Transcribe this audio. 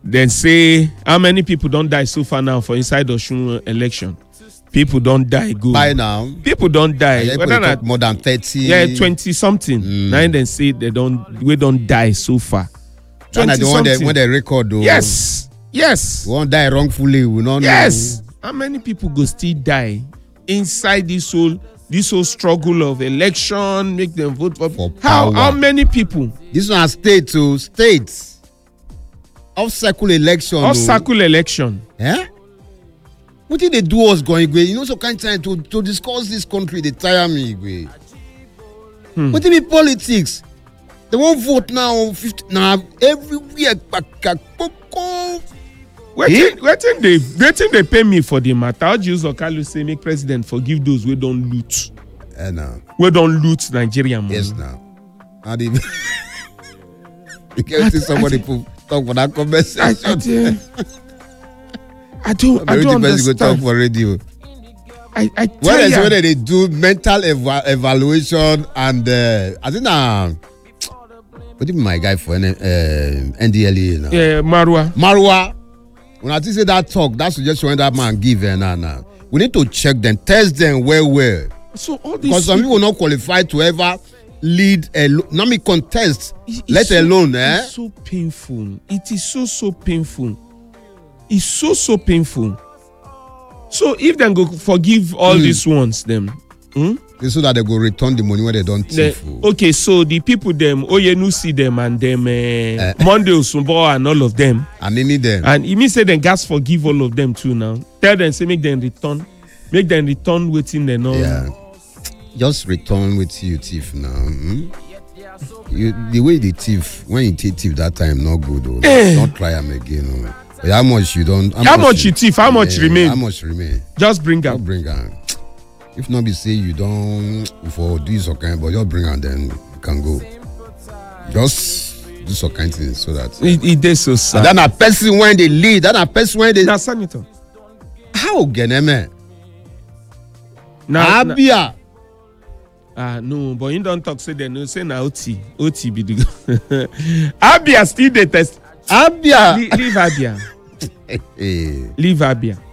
Then say how many people don't die so far now for inside Osun election. People don't die. Go by now. People don't die. More than 30. Yeah, 20 something. Now then say we don't die so far. 20 something. When they record though. Yes. We won't die wrongfully. We don't know. How many people go still die inside this whole struggle of election? Make them vote for power. How many people? This one state to states. Off-cycle election. Off-cycle election. Yeah. What did they do us going away? You know, so kind of time to discuss this country, they tire me away. What do you mean politics? They won't vote now. 50 now everywhere. Waiting they pay me for the matter. How do you Okalu say make president forgive those who don't loot? We don't loot Nigeria money. Yes, now. You can't see somebody talk for that conversation. I don't understand. Go talk for radio. When they do mental evaluation and I think what is my guy for NDLEA now? Yeah, Marwa. When I say that talk, that suggestion that man give now. We need to check them, test them well. So all this because some people not qualified to ever lead a not me contest, let alone. It's so painful. It is so painful. It's so painful. So if they go forgive all these ones, them, so that they go return the money when they don't thief. Okay, so the people them, Oyenusi them and them, Monday Osumbo and all of them, and they need them. And it means say then gas forgive all of them too now. Tell them say make them return waiting they know. Yeah, just return with you thief now. The way they thief when you thief that time not good though. Don't try them again. But how much you don't? How much you thief? How much remain? How much remain? Just bring them. Bring them. If not, be say you don't for do some kind, but just bring them, then you can go. Just do some kind of things so that it is so sad. That a person when they lead. That a person when they. Na senator. How get them? Abia. No, but you don't talk. Say they no say na OT be the. Abia still the test. Abia. Leave Abia. Leave Abia.